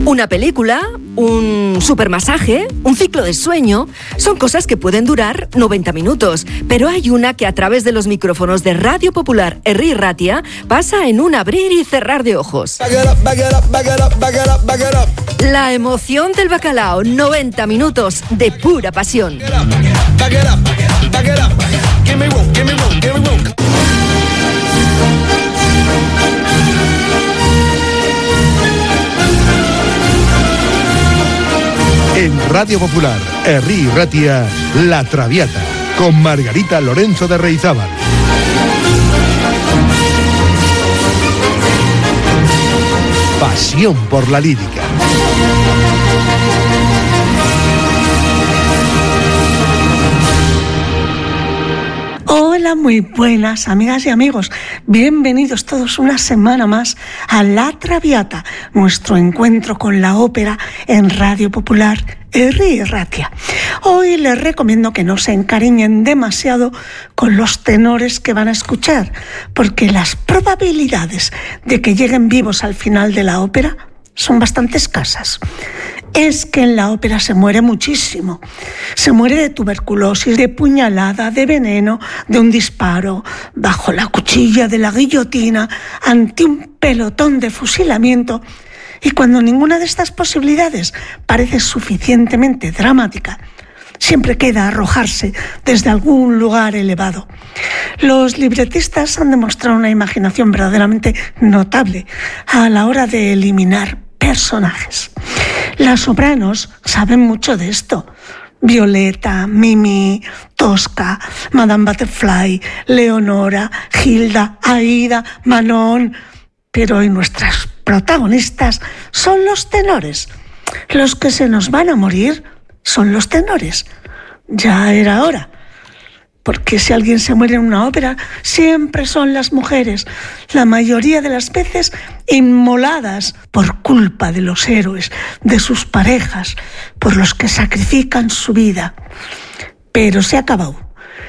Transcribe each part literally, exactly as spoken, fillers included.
Una película, un supermasaje, un ciclo de sueño, son cosas que pueden durar noventa minutos, pero hay una que a través de los micrófonos de Radio Popular Herri Ratia pasa en un abrir y cerrar de ojos. La emoción del bacalao, noventa minutos de pura pasión. En Radio Popular, Herri Ratia, La Traviata, con Margarita Lorenzo de Reizábal. Pasión por la lírica. Hola, muy buenas amigas y amigos. Bienvenidos todos una semana más a La Traviata, nuestro encuentro con la ópera en Radio Popular Herri Ratia. Hoy les recomiendo que no se encariñen demasiado con los tenores que van a escuchar, porque las probabilidades de que lleguen vivos al final de la ópera son bastante escasas. Es que en la ópera se muere muchísimo. Se muere de tuberculosis, de puñalada, de veneno, de un disparo, bajo la cuchilla de la guillotina, ante un pelotón de fusilamiento. Y cuando ninguna de estas posibilidades parece suficientemente dramática, siempre queda arrojarse desde algún lugar elevado. Los libretistas han demostrado una imaginación verdaderamente notable a la hora de eliminar personajes. Las sopranos saben mucho de esto. Violeta, Mimi, Tosca, Madame Butterfly, Leonora, Gilda, Aida, Manon. Pero hoy nuestras protagonistas son los tenores. Los que se nos van a morir son los tenores. Ya era hora. Porque si alguien se muere en una ópera, siempre son las mujeres, la mayoría de las veces inmoladas por culpa de los héroes, de sus parejas, por los que sacrifican su vida. Pero se ha acabado.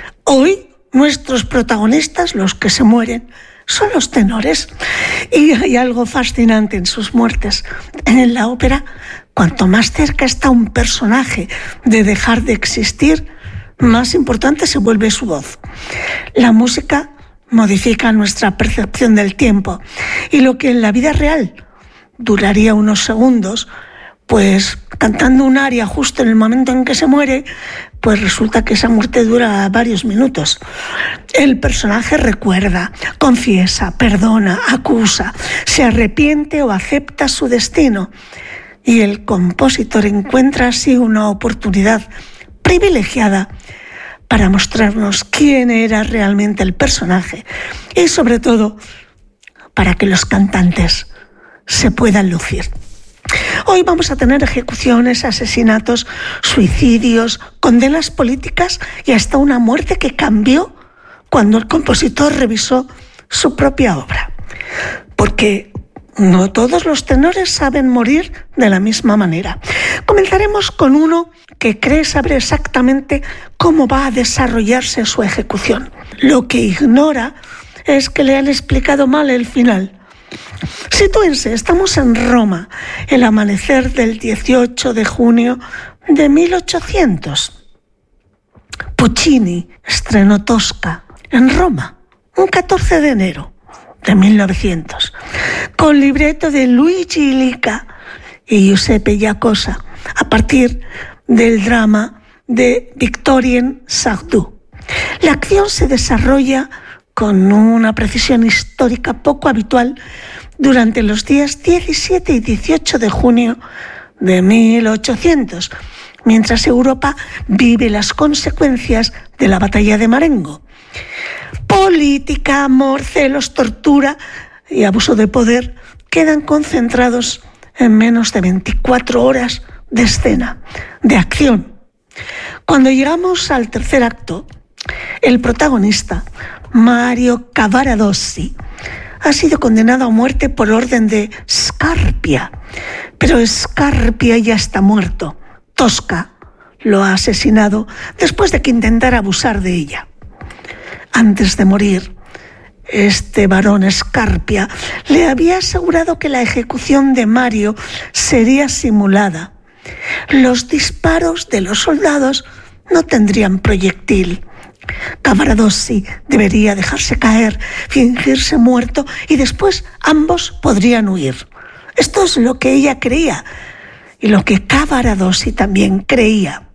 Hoy nuestros protagonistas, los que se mueren, son los tenores. Y hay algo fascinante en sus muertes. En la ópera, cuanto más cerca está un personaje de dejar de existir, más importante se vuelve su voz. La música modifica nuestra percepción del tiempo, y lo que en la vida real duraría unos segundos, pues cantando un aria justo en el momento en que se muere, pues resulta que esa muerte dura varios minutos. El personaje recuerda, confiesa, perdona, acusa, se arrepiente o acepta su destino, y el compositor encuentra así una oportunidad privilegiada para mostrarnos quién era realmente el personaje y, sobre todo, para que los cantantes se puedan lucir. Hoy vamos a tener ejecuciones, asesinatos, suicidios, condenas políticas y hasta una muerte que cambió cuando el compositor revisó su propia obra. Porque no todos los tenores saben morir de la misma manera. Comenzaremos con uno que cree saber exactamente cómo va a desarrollarse su ejecución. Lo que ignora es que le han explicado mal el final. Sitúense, estamos en Roma, el amanecer del dieciocho de junio de mil ochocientos. Puccini estrenó Tosca en Roma, un catorce de enero de mil novecientos, con libreto de Luigi Illica y Giuseppe Giacosa, a partir del drama de Victorien Sardou. La acción se desarrolla con una precisión histórica poco habitual durante los días diecisiete y dieciocho de junio de mil ochocientos, mientras Europa vive las consecuencias de la batalla de Marengo. Política, amor, celos, tortura y abuso de poder quedan concentrados en menos de veinticuatro horas de escena, de acción. Cuando llegamos al tercer acto, el protagonista, Mario Cavaradossi, ha sido condenado a muerte por orden de Scarpia, pero Scarpia ya está muerto. Tosca lo ha asesinado después de que intentara abusar de ella. Antes de morir, Este barón Scarpia le había asegurado que la ejecución de Mario sería simulada. Los disparos de los soldados no tendrían proyectil. Cavaradossi debería dejarse caer, fingirse muerto y después ambos podrían huir. Esto es lo que ella creía y lo que Cavaradossi también creía.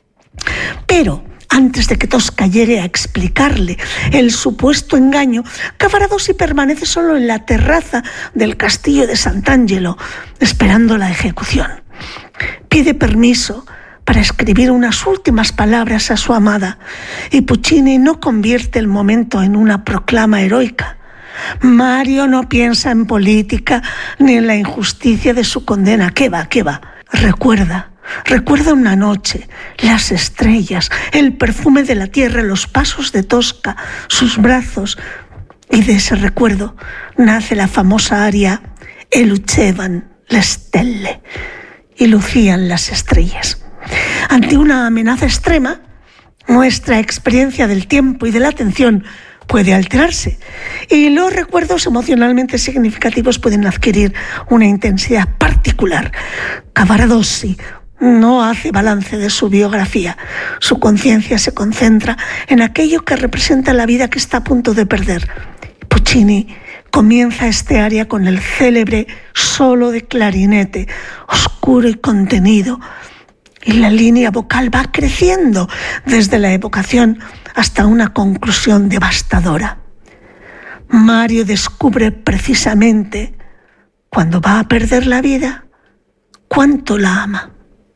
Pero antes de que Tosca llegue a explicarle el supuesto engaño, Cavaradossi permanece solo en la terraza del castillo de Sant'Angelo, esperando la ejecución. Pide permiso para escribir unas últimas palabras a su amada, y Puccini no convierte el momento en una proclama heroica. Mario no piensa en política ni en la injusticia de su condena. ¿Qué va? ¿Qué va? Recuerda. Recuerda una noche, las estrellas, el perfume de la tierra, los pasos de Tosca, sus brazos. Y de ese recuerdo nace la famosa aria «E lucevan le stelle», y lucían las estrellas. Ante una amenaza extrema, nuestra experiencia del tiempo y de la atención puede alterarse y los recuerdos emocionalmente significativos pueden adquirir una intensidad particular. Cavaradossi no hace balance de su biografía. Su conciencia se concentra en aquello que representa la vida que está a punto de perder. Puccini comienza este aria con el célebre solo de clarinete, oscuro y contenido, y la línea vocal va creciendo desde la evocación hasta una conclusión devastadora. Mario descubre precisamente, cuando va a perder la vida, cuánto la ama.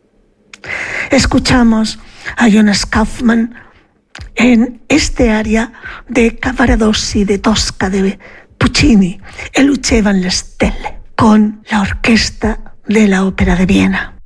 Escuchamos a Jonas Kaufmann en este aria de Cavaradossi de Tosca de Puccini, «E lucevan le stelle», con la orquesta de la Ópera de Viena.